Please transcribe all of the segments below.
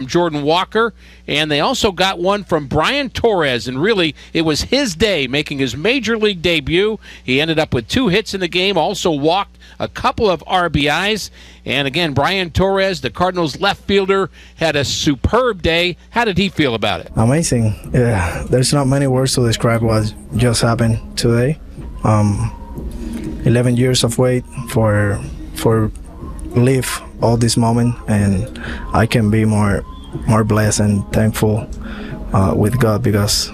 Jordan Walker, and they also got one from Brian Torres, and really it was his day, making his major league debut. He ended up with 2 hits in the game, also walked a couple of RBIs. And again, Brian Torres, the Cardinals left fielder, had a superb day. How did he feel about it? Amazing. Yeah, there's not many words to describe what just happened today. 11 years of wait for live all this moment, and I can be more blessed and thankful with God because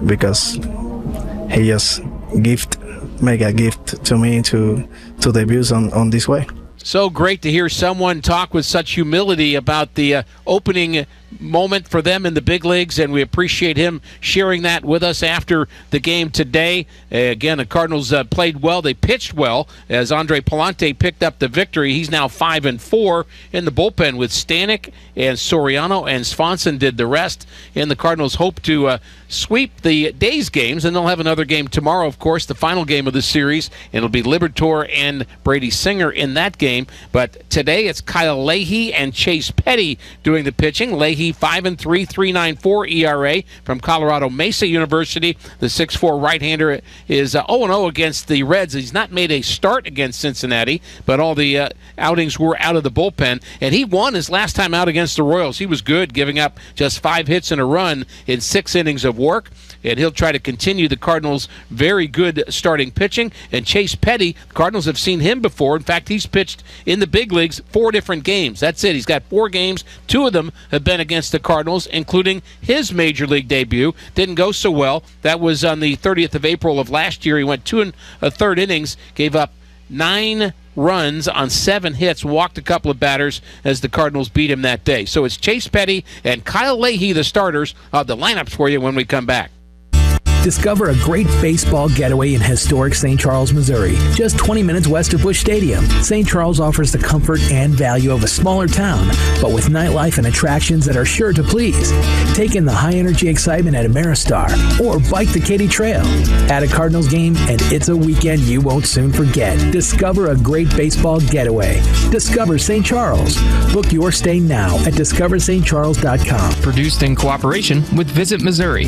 He just make a gift to me to debut on this way. So great to hear someone talk with such humility about the opening moment for them in the big leagues, and we appreciate him sharing that with us after the game today. Again, the Cardinals played well. They pitched well as Andre Palante picked up the victory. He's now 5-4 in the bullpen with Stanek and Soriano, and Swanson did the rest. And the Cardinals hope to sweep the day's games, and they'll have another game tomorrow, of course, the final game of the series, and it'll be Liberatore and Brady Singer in that game. But today it's Kyle Leahy and Chase Petty doing the pitching. Leahy 5-3, 3.94 ERA from Colorado Mesa University. The 6'4 right-hander is 0-0 against the Reds. He's not made a start against Cincinnati, but all the outings were out of the bullpen. And he won his last time out against the Royals. He was good, giving up just 5 hits and a run in 6 innings of work. And he'll try to continue the Cardinals' very good starting pitching. And Chase Petty, the Cardinals have seen him before. In fact, he's pitched in the big leagues 4 different games. That's it. He's got 4 games. 2 of them have been against the Cardinals, including his major league debut. Didn't go so well. That was on the 30th of April of last year. He went 2 1/3 innings, gave up 9 runs on 7 hits, walked a couple of batters as the Cardinals beat him that day. So it's Chase Petty and Kyle Leahy, the starters. I'll have the lineups for you when we come back. Discover a great baseball getaway in historic St. Charles, Missouri, just 20 minutes west of Busch Stadium. St. Charles offers the comfort and value of a smaller town, but with nightlife and attractions that are sure to please. Take in the high-energy excitement at Ameristar or bike the Katy Trail. At a Cardinals game, and it's a weekend you won't soon forget. Discover a great baseball getaway. Discover St. Charles. Book your stay now at discoverstcharles.com. Produced in cooperation with Visit Missouri.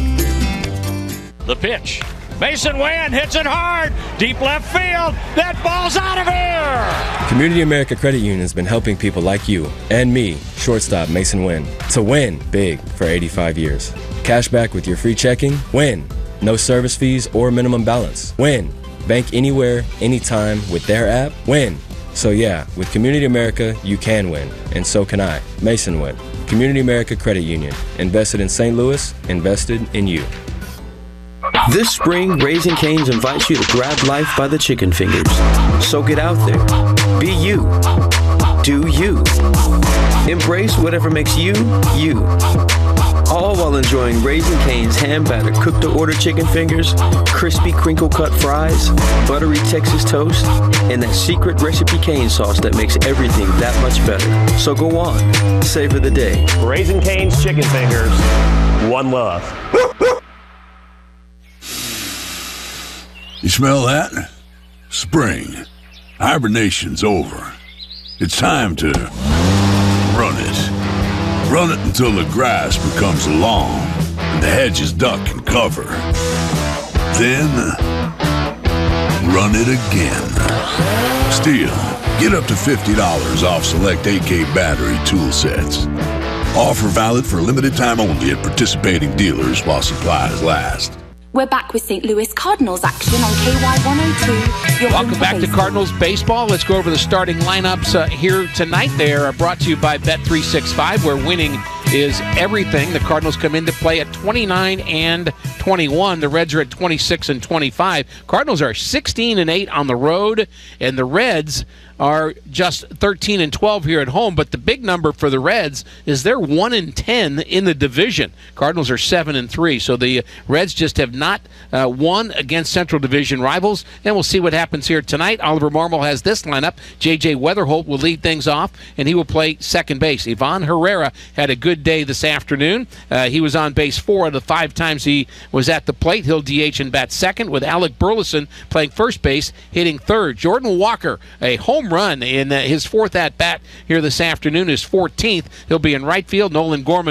The pitch. Masyn Winn hits it hard. Deep left field. That ball's out of here. Community America Credit Union has been helping people like you and me, shortstop Masyn Winn, to win big for 85 years. Cash back with your free checking. Win. No service fees or minimum balance. Win. Bank anywhere, anytime with their app. Win. So yeah, with Community America, you can win. And so can I. Masyn Winn. Community America Credit Union. Invested in St. Louis. Invested in you. This spring, Raising Cane's invites you to grab life by the chicken fingers. So get out there. Be you. Do you. Embrace whatever makes you, you. All while enjoying Raising Cane's hand-battered cooked-to-order chicken fingers, crispy crinkle-cut fries, buttery Texas toast, and that secret recipe cane sauce that makes everything that much better. So go on. Savor the day. Raising Cane's chicken fingers. One love. You smell that? Spring. Hibernation's over. It's time to run it. Run it until the grass becomes long and the hedges duck and cover. Then, run it again. Still, get up to $50 off select AK battery tool sets. Offer valid for a limited time only at participating dealers while supplies last. We're back with St. Louis Cardinals action on KY102. Welcome back to Cardinals baseball. Let's go over the starting lineups here tonight. They are brought to you by Bet365, where winning is everything. The Cardinals come into play at 29-21. The Reds are at 26-25. Cardinals are 16-8 on the road, and the Reds are just 13-12 here at home. But the big number for the Reds is they're 1-10 in the division. Cardinals are 7-3. So the Reds just have not won against Central Division rivals. And we'll see what happens here tonight. Oliver Marmol has this lineup. J.J. Weatherholt will lead things off, and he will play second base. Ivan Herrera had a good day this afternoon. He was on base 4 of the 5 times he was at the plate. He'll DH and bat second, with Alec Burleson playing first base, hitting third. Jordan Walker, a home run in his 4th at-bat here this afternoon, his 14th. He'll be in right field. Nolan Gorman